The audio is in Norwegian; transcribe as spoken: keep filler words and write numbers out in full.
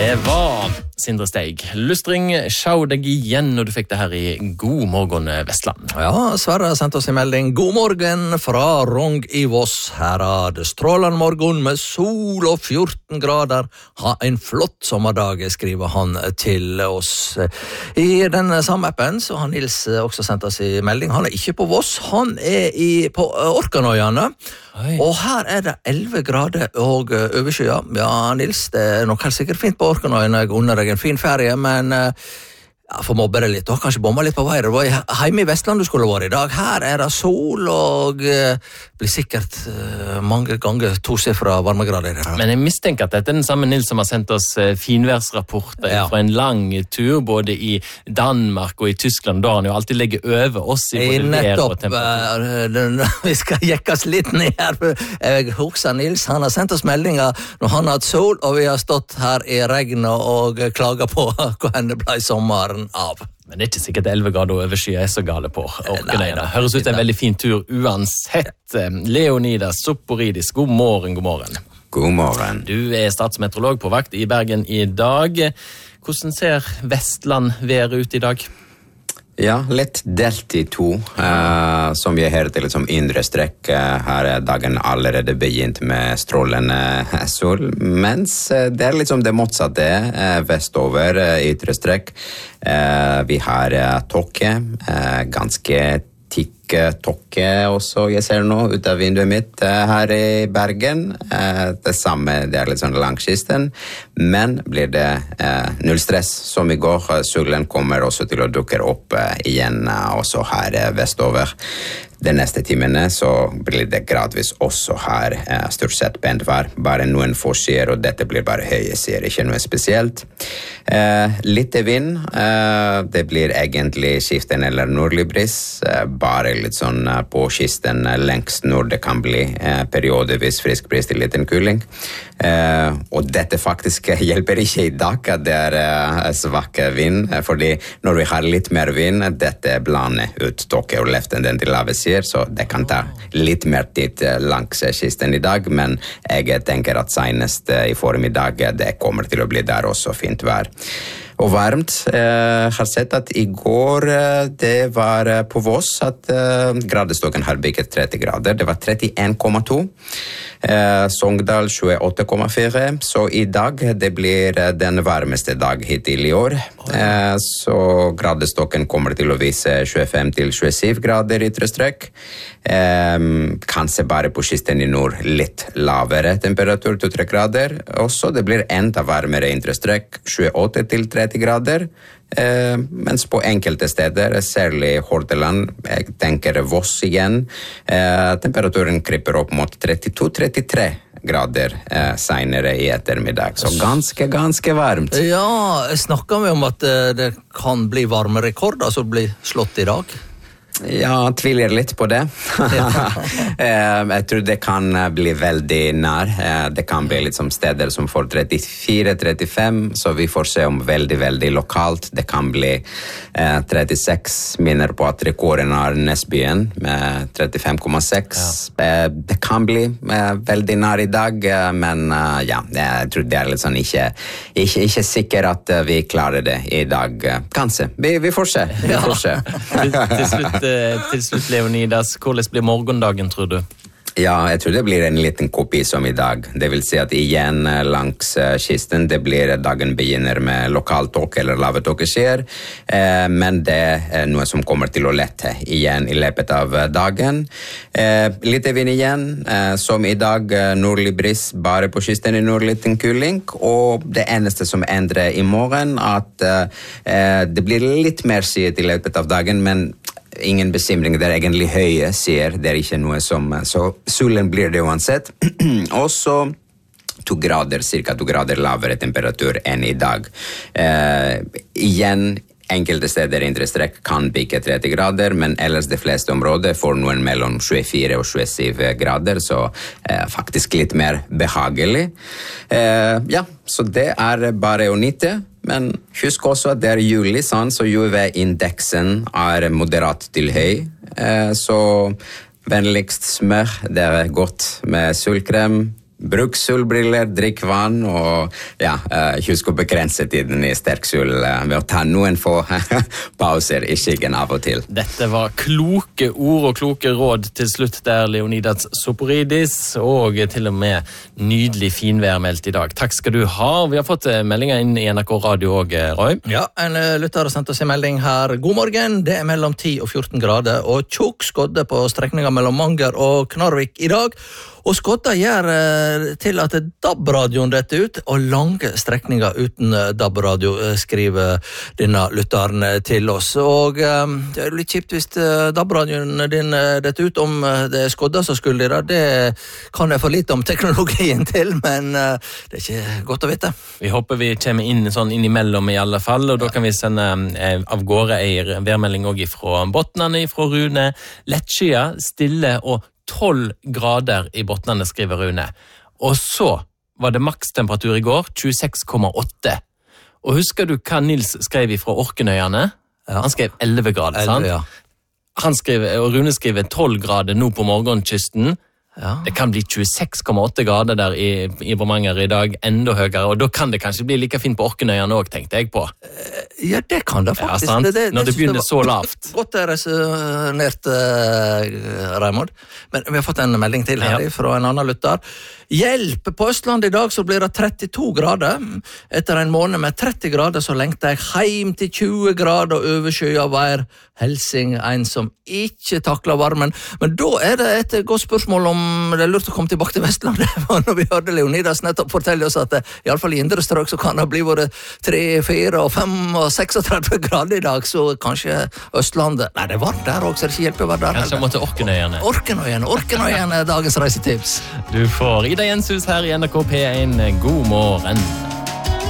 Det var Sindre Steig. Lustring, sjå deg igjen når du fikk det her i God morgen Vestland. Ja, Sverre har sendt oss en melding. God morgen fra Rong i Voss. Her er det strålende morgen med sol og fjorten grader. Ha en flott sommerdag, skriver han til oss. I den samme appen så har Nils også sendt oss en melding. Han er ikke på Voss, han er i, på Orknøyene. Og her er det elleve grader og overskya. Ja, Nils, det er nok helt sikkert fint på Orknøyene. Jeg unner deg en fin ferie, men ja, får mobbe det litt, og kanskje bomba litt på vei. Det var hjemme i Vestland du skulle være i dag. Her er det sol, og uh, blir sikkert uh, mange ganger to sifra varmegrader. Men jeg mistenker at dette er den samme Nils som har sendt oss uh, finværsrapporter ja. Fra en lang tur, både i Danmark og i Tyskland. Da har han jo alltid legget over oss i både vær og temperatur. Uh, vi skal jekkes litt ned her. Jeg husker Nils, han har sendt oss meldinger når han har hatt sol, og vi har stått her i regnet og klaget på hvor henne ble sommeren av. Men det er ikke sikkert elleve grader oversky er så gale på Orknøyene. Høres ut en veldig fin tur uansett. Leonidas Soporidis, god morgen, god morgen. God morgen. Du er statsmeteorolog på vakt i Bergen i dag. Hvordan ser Vestland været ut i dag? Ja, litt delt i to, uh, som vi har til liksom indre strekk. Uh, her er dagen allerede begynt med strålende sol, mens uh, det er liksom det motsatte uh, vestover uh, ytre strekk. Uh, vi har uh, tåke, uh, ganske tikk tåke også, jeg ser nå ut av vinduet mitt uh, her i Bergen. Uh, det samme, det er litt sånn langkysten, men blir det uh, null stress som i går. Uh, solen kommer også til å dukke opp uh, igjen uh, også her uh, vestover. De neste timene så blir det gradvis også her uh, stort sett pent vær. Bare noen få skyer, og dette blir bare høye skyer, ikke noe spesielt. Uh, litt vind, uh, det blir egentlig skiften eller nordlig bris, uh, bare litt sånn på kysten lengst nord det kan bli eh, periodevis frisk bris til liten kuling. Eh, og dette faktisk hjelper ikke i dag at det er eh, svak vind, fordi når vi har litt mer vind, dette blander ut tåke og leften den til lave skyer, så det kan ta litt mer tid langs kysten i dag, men jeg tenker at senest i formiddag det kommer til å bli der også fint vær. Og varmt. Jeg har sett at i går det var på Voss at gradestokken har bygget tretti grader. Det var trettien komma to. Sogndal tjueåtte komma fire. Så i dag det blir den varmeste dag hittil i år. Så gradestokken kommer til å vise tjuefem til tjuesju grader ytre strekk. Kanskje bare på kysten i nord litt lavere temperatur, to til tre grader. Også det blir enda varmere ytre strekk, tjueåtte til tretti grader, eh, mens på enkelte steder, særlig Hordaland, jeg tenker Voss igjen, eh, temperaturen kryper opp mot trettito til trettitre grader eh, senere i ettermiddag, så ganske, ganske varmt. Ja, snakker vi om at eh, det kan bli varmerekorder som blir slått i dag? Ja, tviler litt på det. Jeg tror det kan bli veldig nær. Det kan bli litt som steder som får trettifire til trettifem, så vi får se om veldig, veldig lokalt. Det kan bli trettiseks, minner på at rekorden er Nesbyen med trettifem komma seks. Ja. Det kan bli veldig nær i dag, men ja, jeg tror det er litt sånn ikke, ikke, ikke sikker at vi klarer det i dag. Kanskje. Vi, vi får se. Vi får se. Til slutt til slutt, Leonidas, hvordan blir morgendagen, tror du? Ja, jeg tror det blir en liten kopi som i dag. Det vil si at igjen langs kysten, det blir dagen begynner med lokal tåke eller lave tåkeskyer, eh, men det er noe som kommer til å lette igjen i løpet av dagen. Eh, litt vind igjen, eh, som i dag nordlig bris bare på kysten i nord, liten kuling, og det eneste som endrer i morgen, at eh, det blir litt mer skyer i løpet av dagen, men ingen bekymring, det er egentlig høye skyer, det er ikke noe som, så solen blir det uansett. Og så to grader, cirka to grader lavere temperatur enn i dag. Eh, igjen, enkelte steder i indre strekk kan bygge tretti grader, men ellers de fleste områder får noen mellom tjuefire og tjuesju grader, så eh, faktisk litt mer behagelig. Eh, ja, så det er bare å nyte. Men husk også at det er juli, sånn, så U V-indeksen er moderat til høy. Eh, så vennligst smør, det er godt med solkrem. bruk solbriller, drikk vann, og ja, husk å begrense tiden i sterk sol ved å ta noen få pauser i skyggen av og til. Dette var kloke ord og kloke råd til slutt der, Leonidas Soporidis, og til og med nydelig finvær meldt i dag. Takk skal du ha. Vi har fått meldinger inn i N R K Radio også, Roy. Ja, en lytter har sendt oss en melding her. God morgen, det er mellom ti og fjorten grader, og tjukk skodde på strekninga mellom Manger og Knarvik i dag. Og skodda gjør til at D A B-radioen detter ut, og lange strekninger uten D A B-radio, skriver denne lytteren til oss. Og um, det er litt kjipt hvis D A B-radioen din detter ut, om det er skodda som skyldig. Det kan jeg for lite om teknologien til, men uh, det er ikke godt å vite. Vi håper vi kommer inn sånn innimellom i alle fall, og da kan vi sende eh, av gårde en værmelding også fra Botnene, fra Rune. Lettskia, stille og tolv grader i Botnene, skriver Rune. Og så var det makstemperatur i går, tjueseks komma åtte. Og husker du hva Nils skrev fra Orkenøyene? Ja. Han skrev elleve grader, sant? elleve, ja. Han skrev, og Rune skriver tolv grader nå på morgenkysten. Ja. Det kan bli tjueseks komma åtte grader der i, i Bremanger i dag, enda høyere, og da kan det kanskje bli like fint på Orkenøyene også, tenkte jeg på. Ja, det kan det faktisk. Ja, sant? Det, det, Når det begynner det var, så lavt. Godt resonert, uh, Raimond. Men vi har fått en melding til her, ja, fra en annen lytter. Hjelp! På Østlandet i dag så blir det trettito grader. Etter en måned med tretti grader så lengter jeg heim til tjue grader og overskyet vær. Helsing, en som ikke takler varmen. Men da er det et godt spørsmål om det er lurt å komme tilbake til Vestlandet. Når vi hørte Leonidas nettopp fortelle oss at i alle fall i indre strøk så kan det bli både tre, fire, fem og seksogtretti grader i dag, så kanskje Østlandet. Nei, det er varmt der også, så det ikke hjelper å være der. Kanskje jeg må til Orkenøyene. Orkenøyene, Orkenøyene er dagens reisetips. Du får Ida Jenshus her i N R K P en. God morgen.